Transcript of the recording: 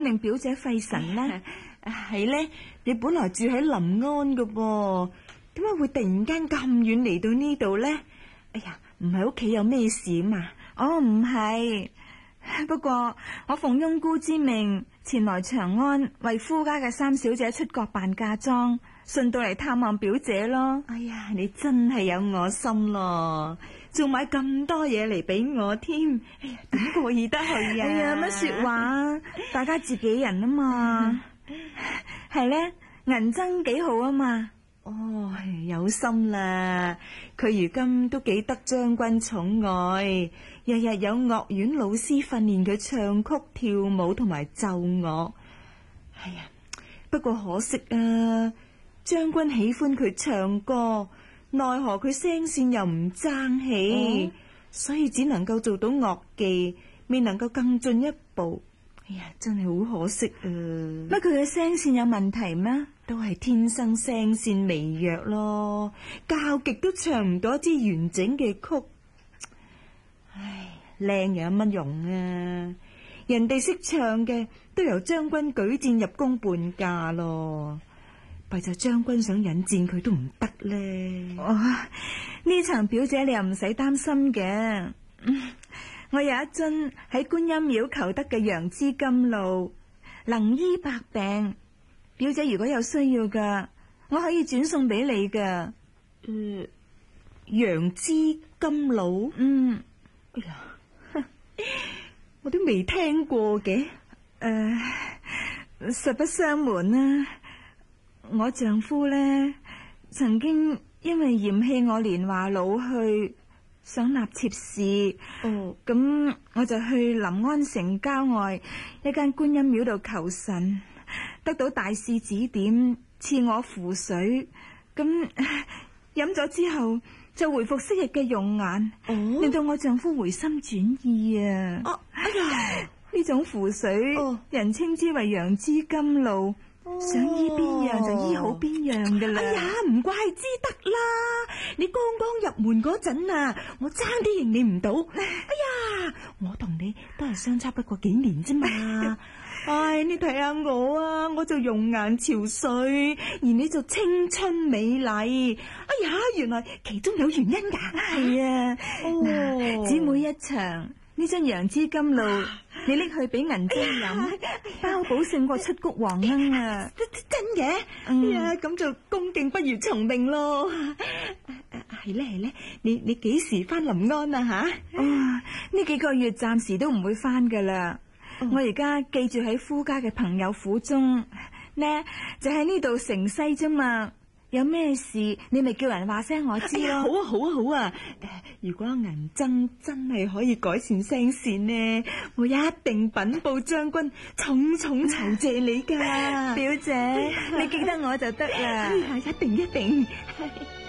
令表姐費神呢？ 係呢，你本來住喺臨安噶噃，點解會突然間咁遠嚟到呢度呢？哎呀，唔係屋企有咩事嘛？ 哦，唔係，不過我奉翁姑之命前來長安為夫家嘅三小姐出閣辦嫁妝，順道嚟探望表姐咯。 哎呀，你真係有我心咯，仲買咁多嘢嚟俾我添。哎呀，點過意得去呀？ 哎呀，乜說話？大家自己人啊嘛。係呢，銀珍幾好啊嘛。 哦，有心啦，佢如今都幾得將軍寵愛，日日有樂院老師訓練佢唱曲跳舞同埋奏樂。哎呀，不過可惜啊，將軍喜歡佢唱歌，奈何佢聲線又唔爭氣，所以只能夠做到樂伎，未能夠更進一步。哎呀，真係好可惜啊！ 乜佢嘅聲線有問題咩？ 都係天生聲線微弱咯，教極都唱唔到一支完整嘅曲。唉，靚有乜用啊？人哋識唱嘅都由將軍舉薦入宮伴嫁咯，弊就將軍想引薦佢都唔得咧。 呢層表姐你又唔使擔心嘅。我有一樽喺觀音廟求得嘅楊枝甘露，能醫百病。表姐如果有需要噶，我可以轉送俾你噶。 楊枝甘露？哎呀，我都未聽過嘅。 實不相瞞啊，我丈夫呢，曾經因為嫌棄我年華老去，想納妾侍，咁我就去臨安城郊外一間觀音廟度求神，得到大士指點，賜我符水，咁飲咗之後就回復昔日嘅容顏，令到我丈夫回心轉意啊！哎呀，呢種符水，人稱之為楊枝甘露。想醫邊樣就醫好邊樣噶啦！ 哎呀，唔怪之得啦！你剛剛入門嗰陣啊，我爭啲認你唔到。哎呀，我同你都係相差不過幾年啫嘛。唉，你睇下我啊，我就容顏憔悴，而你就青春美麗。哎呀，原來其中有原因噶。 係啊，姊妹一場。呢樽楊枝甘露，你拎去俾銀珍飲，包保勝過出谷黃鶯啊！ 真嘅？哎呀，咁就恭敬不如從命咯。係咧，你幾時翻臨安啊？吓？ 呢幾個月暫時都唔會翻噶啦。我而家寄住喺夫家嘅朋友府中，呢就喺呢度城西啫嘛。有咩事你咪叫人話聲我知咯。 好啊！如果銀珍真係可以改善聲線呢，我一定稟報將軍，重酬謝你噶。 表姐，你記得我就得啦。 一定。